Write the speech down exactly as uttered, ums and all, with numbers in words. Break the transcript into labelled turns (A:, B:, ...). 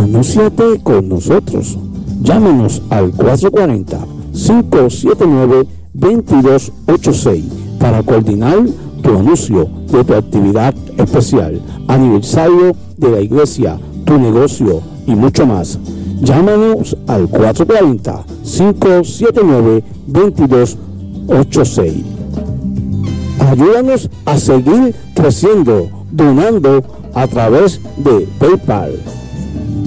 A: Anúnciate con nosotros. Llámanos al cuatro cuatro cero, cinco siete nueve, dos dos ocho seis para coordinar tu anuncio de tu actividad especial, aniversario de la iglesia, tu negocio y mucho más. Llámanos al cuatro cuatro cero, cinco siete nueve, dos dos ocho seis. Ayúdanos a seguir creciendo donando a través de PayPal.